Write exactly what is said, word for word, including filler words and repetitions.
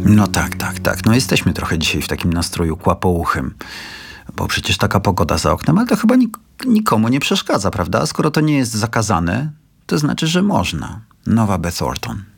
No tak, tak, tak. No jesteśmy trochę dzisiaj w takim nastroju kłapouchym, bo przecież taka pogoda za oknem, ale to chyba nik- nikomu nie przeszkadza, prawda? Skoro to nie jest zakazane, to znaczy, że można. Nowa Beth Orton.